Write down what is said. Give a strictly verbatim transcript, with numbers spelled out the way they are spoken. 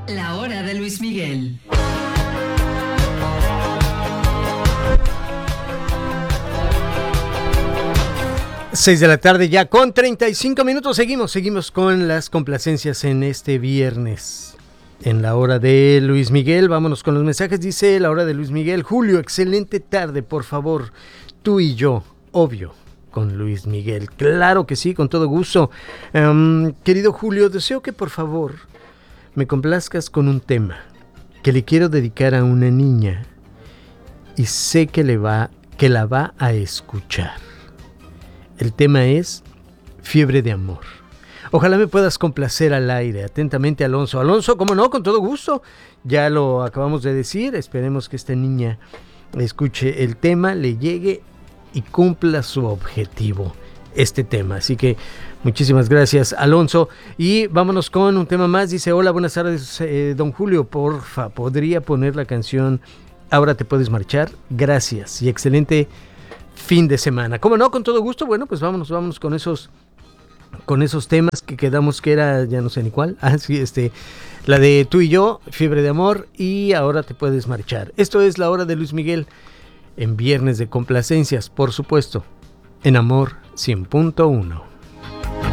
La hora de Luis Miguel. Seis de la tarde ya con treinta y cinco minutos. Seguimos, seguimos con las complacencias en este viernes. En la hora de Luis Miguel, vámonos con los mensajes. Dice la hora de Luis Miguel: Julio, excelente tarde, por favor. Tú y yo, obvio, con Luis Miguel. Claro que sí, con todo gusto. Um, querido Julio, deseo que por favor me complazcas con un tema que le quiero dedicar a una niña y sé que, le va, que la va a escuchar. El tema es Fiebre de Amor. Ojalá me puedas complacer al aire. Atentamente, Alonso. Alonso, ¿cómo no? Con todo gusto. Ya lo acabamos de decir. Esperemos que esta niña escuche el tema, le llegue y cumpla su objetivo, este tema. Así que muchísimas gracias, Alonso. Y vámonos con un tema más. Dice: hola, buenas tardes, eh, don Julio. Porfa, ¿podría poner la canción Ahora te puedes marchar? Gracias y excelente fin de semana. ¿Cómo no? Con todo gusto. Bueno, pues vámonos, vámonos con esos con esos temas que quedamos que era, ya no sé ni cuál. Ah, sí, este, la de Tú y yo, Fiebre de Amor y Ahora te puedes marchar. Esto es la hora de Luis Miguel en Viernes de Complacencias, por supuesto, en Amor cien punto uno.